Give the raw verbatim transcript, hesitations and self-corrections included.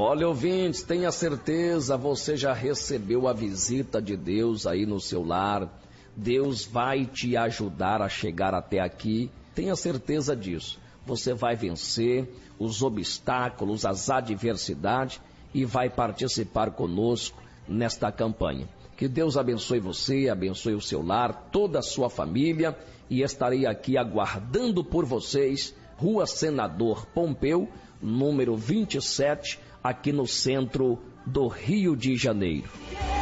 Olha, ouvintes, tenha certeza, você já recebeu a visita de Deus aí no seu lar. Deus vai te ajudar a chegar até aqui, tenha certeza disso. Você vai vencer os obstáculos, as adversidades e vai participar conosco nesta campanha. Que Deus abençoe você, abençoe o seu lar, toda a sua família, e estarei aqui aguardando por vocês, Rua Senador Pompeu, número vinte e sete, aqui no centro do Rio de Janeiro.